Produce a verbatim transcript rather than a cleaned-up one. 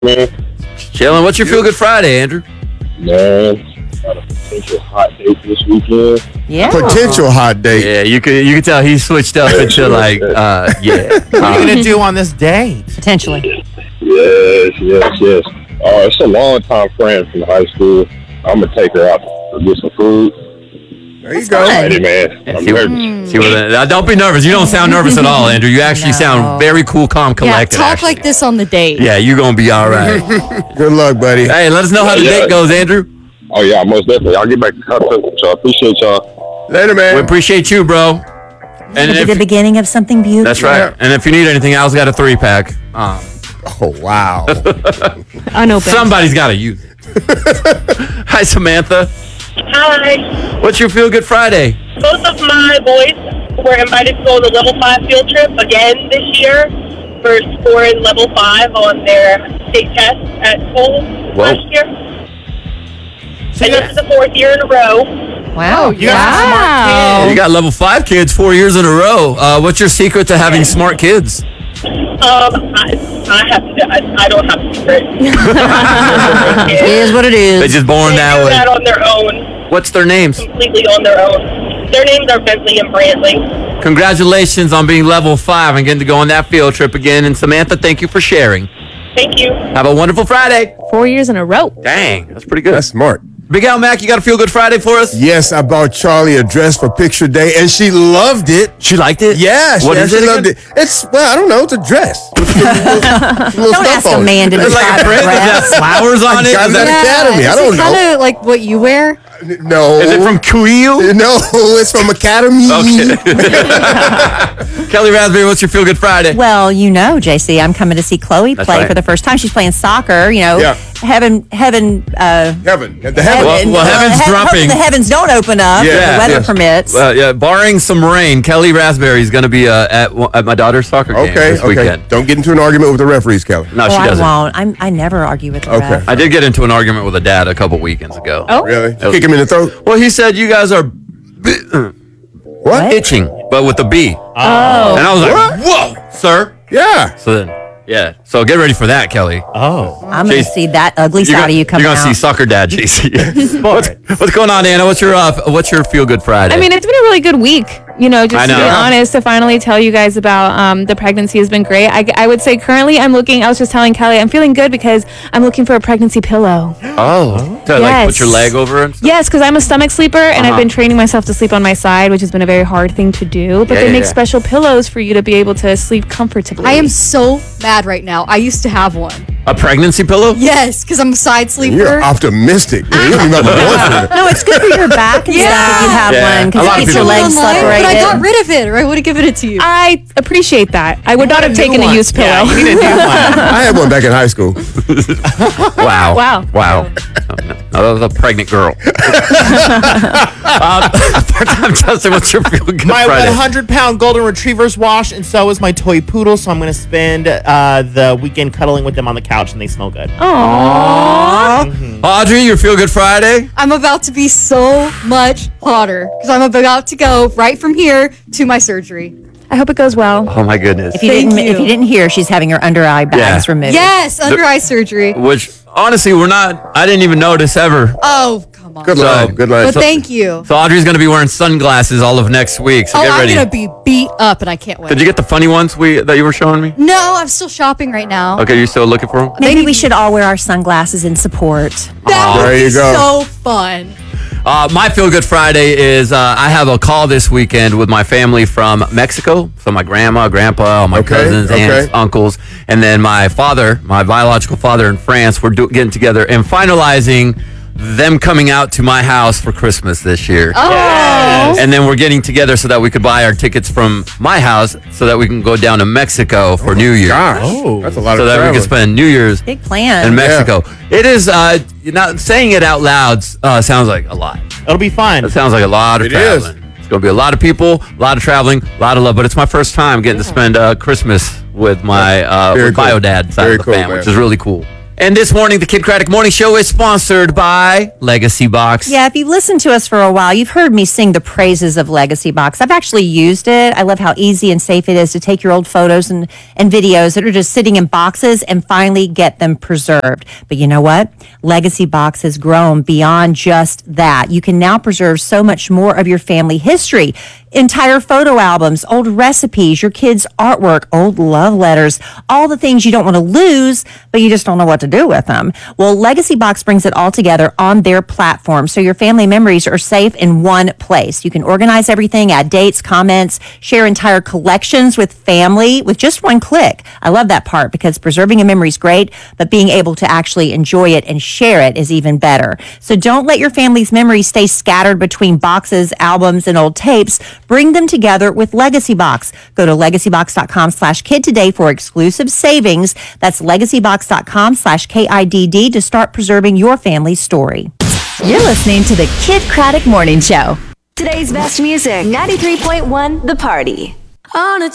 Man, Chilling. What's your Feel Good Friday, Andrew? man, got a potential hot date this weekend. Yeah. Potential hot date. Yeah, you could you could tell he switched up into like uh yeah. What are you gonna do on this date? Potentially. Yes, yes, yes. Uh, it's a long time friend from high school. I'm gonna take her out to get some food. There you That's go. fun. Hey, man, Yeah, I'm see, nervous. see what the- uh, don't be nervous. You don't sound nervous at all, Andrew. You actually No. sound very cool, calm, Yeah, collected. talk actually. like this on the date. Yeah, you're gonna be all right. Good luck, buddy. Hey, let us know how the Yeah. date goes, Andrew. Oh yeah, most definitely. I'll get back to contact with y'all. Appreciate y'all. Later, man. We appreciate you, bro. And It'll be the if, beginning of something beautiful. that's right. And if you need anything, Al's got a three pack. Um, Oh, wow. Unopened. somebody's got to use it. Hi, Samantha. Hi. What's your Feel Good Friday? Both of my boys were invited to go on the level five field trip again this year for scoring level five on their state test at school Whoa. last year. And this is the fourth year in a row. Wow. You got some smart You got level five kids four years in a row. Uh, what's your secret to having smart kids? Um, I, I have to. I, I don't have to secret. It is what it They is. just born They that do way. that on their own, What's their names? completely on their own. Their names are Bentley and Brantley. Congratulations on being level five and getting to go on that field trip again. And Samantha, thank you for sharing. Thank you. Have a wonderful Friday. Four years in a row. Dang, that's pretty good. That's smart. Big Al Mac, you got a Feel Good Friday for us? Yes, I bought Charlie a dress for picture day, and she loved it. She liked it? Yeah, she, What is she it loved again? it. It's, well, I don't know, it's a dress. With little- little Don't stuff ask on a it. man to It's like a describe print a with that dress. flowers on it. got Is that that- Academy. I don't is it know. kind of like what you wear? No. Is it from Kuiu? No, it's from Academy. Okay. Kelly Raspberry, what's your Feel Good Friday? Well, you know, J C, I'm coming to see Chloe That's play right. for the first time. She's playing soccer. You know, Yeah. heaven, heaven, uh, Heaven. The heaven. Well- well, heaven's he- dropping. hopefully the heavens don't open up. Yeah. if the weather Yes. permits. Well, yeah, barring some rain, Kelly Raspberry is going to be uh, at at my daughter's soccer game Okay, this okay. weekend. Don't get into an argument with the referees, Kelly. No, oh, she I doesn't. won't. I'm, I never argue with the Okay. ref. I did get into an argument with a dad a couple weekends ago. Oh. Really? was- Kick him in the throat? Well, he said you guys are bi- What? itching, but with a B. Oh. And I was like, whoa, sir. Yeah. So then, yeah. So get ready for that, Kelly. Oh. I'm going to Jason, see that ugly You're side gonna, of you coming you're gonna out. see soccer dad, J C. what's, what's going on, Anna? What's your uh, what's your Feel Good Friday? I mean, it's been a really good week. You know, just I to know. be honest, to finally tell you guys about um, the pregnancy has been great. I, I would say currently I'm looking, I was just telling Kelly, I'm feeling good because I'm looking for a pregnancy pillow. oh, to like put Yes. your leg over and stuff? Yes, because I'm a stomach sleeper and Uh-huh. I've been training myself to sleep on my side, which has been a very hard thing to do. But Yeah, they yeah, make yeah. special pillows for you to be able to sleep comfortably. I am so mad right now. I used to have one. A pregnancy pillow? Yes, because I'm a side sleeper. You're optimistic. Man. You don't even know the one for it. No, it's good for your back and Yeah. stuff if you have Yeah. one A because lot it of keeps your people- legs Online, separated. but I got rid of it, or I would have given it to you. I appreciate that. I would not have taken a used pillow. Yeah, you need a new one. I had one back in high school. Wow. Wow. Wow. Oh, that was a pregnant girl. um, part-time Justin, what's your Feel Good My Friday? one hundred pound golden retriever's washed, and so is my toy poodle. So I'm going to spend uh, the weekend cuddling with them on the couch, and they smell good. Aww. Audrey, your Feel Good Friday? I'm about to be so much hotter because I'm about to go right from here to my surgery. I hope it goes well. Oh my goodness. If you Thank didn't, you. if you didn't hear, she's having her under eye bags Yeah. removed. Yes, under eye surgery. Which honestly, we're not. I didn't even notice ever. Oh, come on. Good So- line. Good line. But thank you. So Audrey's gonna be wearing sunglasses all of next week. So Oh, get I'm ready. gonna be beat up, and I can't wait. Did you get the funny ones we that you were showing me? No, I'm still shopping right now. Okay, you still looking for them? Maybe we should all wear our sunglasses in support. That would There you be go. so fun. Uh, my Feel Good Friday is uh, I have a call this weekend with my family from Mexico. So my grandma, grandpa, all my Okay, cousins, okay. aunts, uncles, and then my father, my biological father in France. We're do- getting together and finalizing them coming out to my house for Christmas this year. Oh, And then we're getting together so that we could buy our tickets from my house so that we can go down to Mexico for New Year's. Gosh, Oh. that's a lot So of that we traveling. can spend New Year's Big plan. in Mexico. It is, uh, you know, saying it out loud uh, sounds like a lot. It'll be fun. It sounds like a lot of It is. traveling. It's going to be a lot of people, a lot of traveling, a lot of love. But it's my first time getting to spend uh, Christmas with my uh, Very with cool. bio dad side Very of the cool, family, man. which is really cool. And this morning, the Kid Craddock Morning Show is sponsored by Legacy Box. Yeah, if you've listened to us for a while, you've heard me sing the praises of Legacy Box. I've actually used it. I love how easy and safe it is to take your old photos and, and videos that are just sitting in boxes and finally get them preserved. But you know what? Legacy Box has grown beyond just that. You can now preserve so much more of your family history. Entire photo albums, old recipes, your kids' artwork, old love letters, all the things you don't want to lose, but you just don't know what to do with them. Well, Legacy Box brings it all together on their platform, so your family memories are safe in one place. You can organize everything, add dates, comments, share entire collections with family with just one click. I love that part because preserving a memory is great, but being able to actually enjoy it and share it is even better. So don't let your family's memories stay scattered between boxes, albums, and old tapes. Bring them together with Legacy Box. Go to legacybox.com slash kid today for exclusive savings. That's legacybox.com slash K I D D to start preserving your family's story. You're listening to the Kid Craddock Morning Show. Today's best music, ninety-three point one The Party. On a